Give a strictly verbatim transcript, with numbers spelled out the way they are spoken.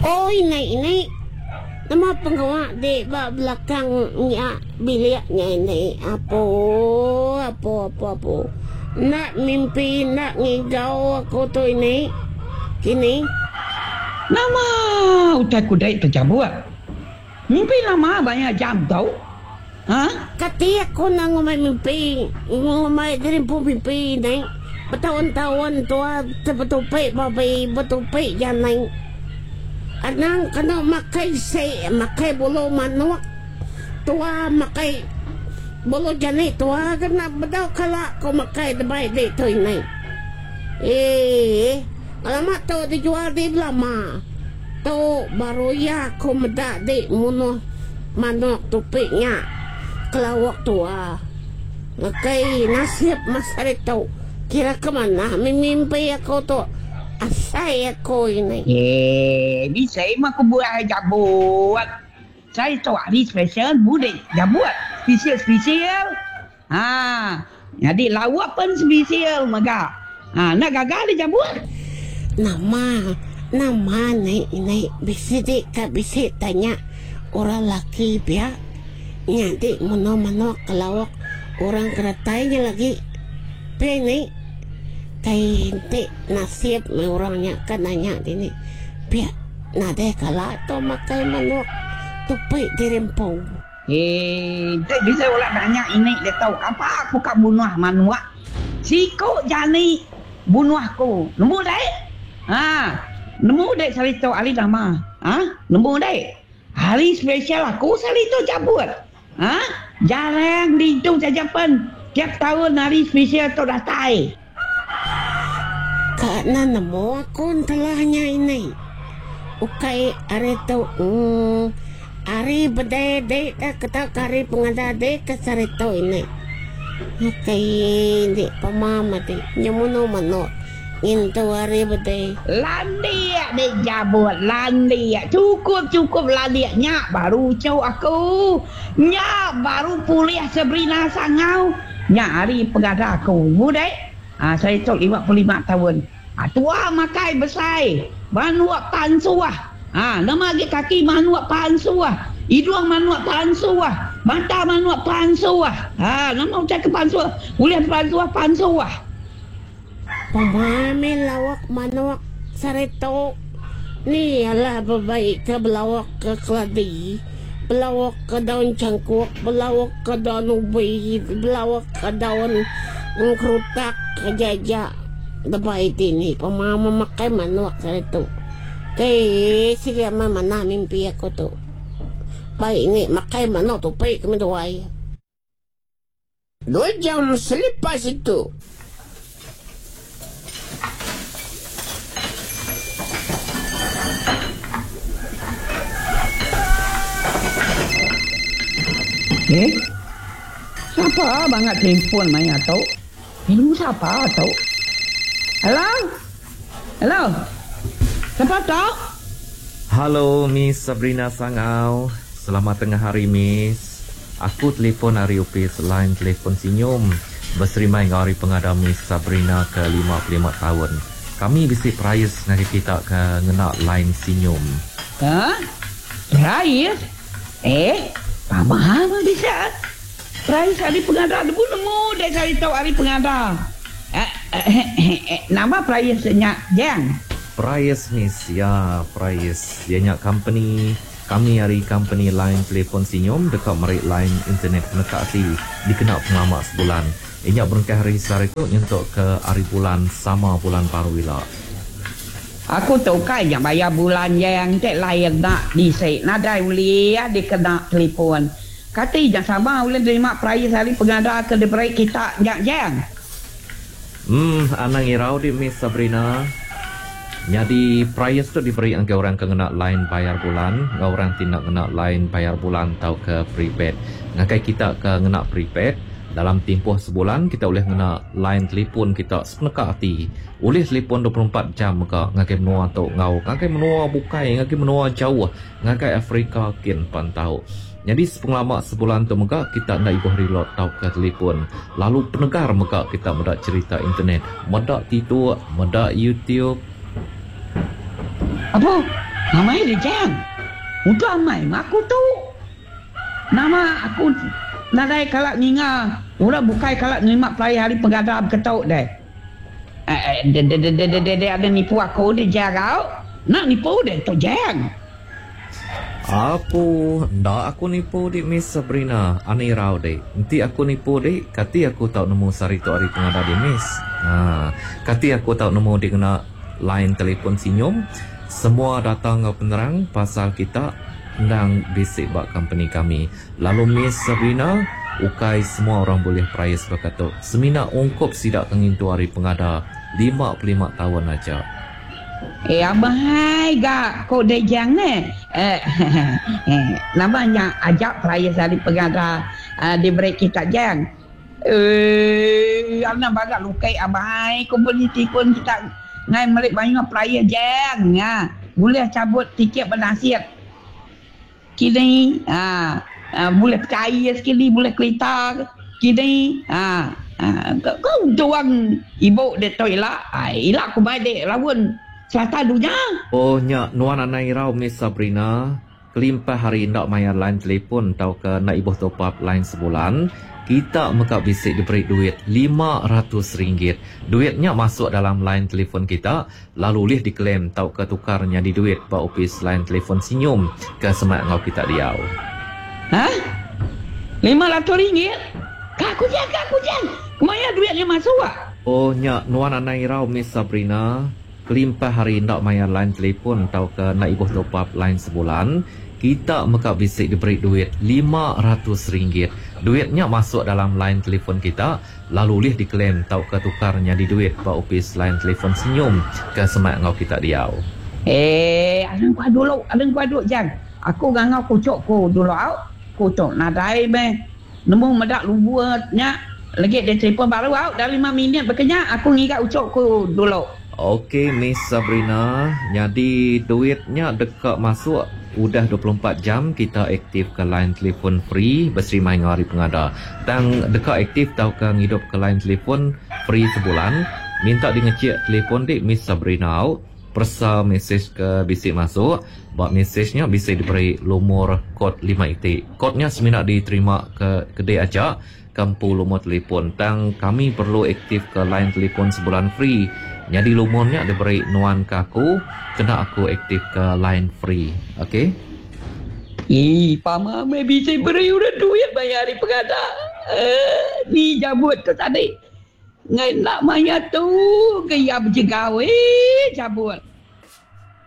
Oh, inay-inay. Nama penggawa di bak belakang niya biliknya ini. Apa, apa, apa, apa. Nak mimpi, nak ngigau aku tu ini. Kini. Nama udah kudai terjabut. Mimpi lama banyak jam tau. Ha? Kati aku nak ngomai mimpi. Ngomai dari pun mimpi ini. Bertahun-tahun tua terbetupi babi betupi janai. Anang kena makai se makai bulu manuk tua makai bulu jani tua kena bedau kala ko makai debai de tu ini. Eh, alamat tu dijual di lama. Tu baru ya ko meda de muno manuk tupinya kelawak tua. Makai nasib masari tu. Kira ke mana mimpi aku tu. Asai aku ini. Eh, bisa mah aku buat jabut. Saya tahu hari special bude jabut. Spesial-spesial. Ha, jadi lawak pun spesial maga. Ha, nak gagal dia jabut. Nama, nama ni ini bisa dik tak bisa tanya orang laki biar nyadi mano-mano kelawak orang keratanya lagi. Biar ini Kainti nasib me orangnya kan nanya ini biar nade kala to makai manuk tupai dirempong. Eh, tak bisa ulah nanya ini dia tahu apa aku kak bunuh manuk. Siko jani bunuh aku. Nemu dek? Ha, nemu dek sari tu ali nama. Ha, nemu dek. Hari spesial aku sari tu cabut. Ha, jarang di hidung saja pun. Tiap tahun hari spesial tu datang. Karena nemu aku telahnya ini. Ukai are tu hmm, ari bedai tak kata kari pengadade kesari tu ini. Ukai di pamama di nyamuno mano. Into ari bedai. Landia de jabut landia. Cukup cukup landia nyak baru cau aku. Nyak baru pulih Sabrina Sangau. Nyak hari pengada aku. Budai. Ah, saya cok lima puluh lima tahun. Ah, tua makai besai. Manuak pansuah. Ah, nama lagi kaki manuak pansuah. Hidung manuak pansuah. Mata manuak pansuah. Ah, nama ucap ke pansuah. Boleh pansuah pansuah. Pemamin lawak manuak sarito. Ni adalah berbaik ke belawak ke keladi. Belawak ke daun cangkuk. Belawak ke daun ubi. Belawak ke daun kerutak ke jajak. Berbaik ini. Pemama makai manuak sarito. Kaya sige mama na mimpi ako to. Baik ni makai manuak tu baik kami doai. Dua jam selepas itu. Eh? Siapa banget telefon Maya tau? Ini siapa tau? Halo? Halo? Siapa tau? Halo Miss Sabrina Sangau. Selamat tengah hari Miss. Aku telefon hari upis line telefon senyum. Berserimai dengan hari pengada Miss Sabrina ke lima puluh lima tahun. Kami bisi prize nanti kita ke ngenak line senyum. Ha? Prize? Eh? Apa bisa? Prize hari pengada debu nemu dek cari tahu hari pengada. Eh, eh, eh, eh, nama prize-nya Jang. Prize Miss, ya prize. Dia nyak company. Kami hari company line telefon senyum dekat merik line internet penekati dikenal pengalaman sebulan. Inyak berengkah hari sehari itu untuk ke hari bulan sama bulan parwila. Aku tahu kan yang bayar bulan yang tak layak nak disek. Nadai ulia dikena telefon. Kata jangan sama ulian terima prize hari pengada ke diberi kita jang-jang. Hmm, anang irau di Miss Sabrina. Jadi prize tu diberi angka orang ke kena line bayar bulan, ngau orang tidak kena line bayar bulan atau ke prepaid. Ngakai kita ke kena prepaid dalam tempoh sebulan kita boleh kena line telefon kita sepenekak hati. Boleh telefon dua puluh empat jam ke ngakai menua atau ngau, ngakai menua bukai, ngakai menua jauh, ngakai Afrika kin pantau. Jadi sepengalaman sebulan tu maka kita nak ibu reload tau ke telefon. Lalu penegar maka kita mendak cerita internet, mendak tidur, mendak YouTube. Apa? Amai dia jang. Untuk amai aku tu. Nama aku nadai kalak ninga. Orang bukai kalak ngimak pelai hari pengadar berketuk deh. Eh, dia dia dia dia dia ada nipu aku dia jang kau. Nak nipu dia tu jang. Apa? Ndak aku nipu dik Miss Sabrina. Ani rau dik. Nanti aku nipu dik. Kati aku tak nemu sari tu hari pengadar di Miss. Ha, kati aku tak nemu dik kena line telefon senyum. Semua datang ke penerang pasal kita ndang bisik bak company kami. Lalu Miss Sabrina, ukai semua orang boleh price berkata. Semina ungkup sidak kengin tu hari pengadar lima puluh lima tahun aja. Eh abang gak kau dah jang ne. Eh, eh namanya ajak peraya hari pengadar uh, di break kita jang. Eh, anak bagak lukai abang komuniti pun kita ngai melik banyak peraya jang ya. Boleh cabut tiket bernasihat. Kini ah uh, boleh percaya sekali boleh kereta kini ah uh, kau tuang ibu de toilet ai ilak ku baik lawan selatan dunia. Oh nya nuan anai rau Miss Sabrina. Kelimpah hari ndak mayar line telefon tau ke nak ibu top up line sebulan. Kita meka bisik diberi duit lima ratus ringgit. Duitnya masuk dalam line telefon kita, lalu lih diklaim tau ke tukarnya di duit pa office line telefon senyum ke semak ngau kita diau. Ha? lima ratus ringgit? Kaku jang, kaku jang. Kemana duitnya masuk ah? Oh nya nuan anai rau Miss Sabrina. Kelimpah hari ndak mayar line telefon tau ke nak ibu top up line sebulan. Kita meka bisik diberi duit lima ratus ringgit. Duitnya masuk dalam line telefon kita, lalu lih diklaim tau ke tukarnya di duit pa office line telefon senyum ke semak ngau kita diau. Eh, adang kuat dulu, adang kuat dulu jang. Aku ngau kucuk ku dulu au. Kucuk nadai be. Nemu medak lubuatnya. Lagi dia telefon baru au dah lima minit berkenyak aku ngikat ucuk ku dulu. Okey Miss Sabrina, jadi duitnya dekat masuk udah dua puluh empat jam kita aktif ke line telefon free berseri main hari pengadar. Tang dekat aktif tau ke hidup ke line telefon free sebulan. Minta di ngecek telefon dik Miss Sabrina au. Persa mesej ke bisik masuk. Bak mesejnya bisa diberi lumur kod lima itik. Kodnya semina diterima ke kedai aja. Kampu lumur telefon. Tang kami perlu aktif ke line telefon sebulan free. Jadi lumurnya diberi nuan ke aku. Kena aku aktif ke line free. Okey? Eh, pama me bisa beri udah duit bayar hari pengadar. Eh, ni jabut tu tadi. Ngai nak maya tu gaya berjegawe jabut.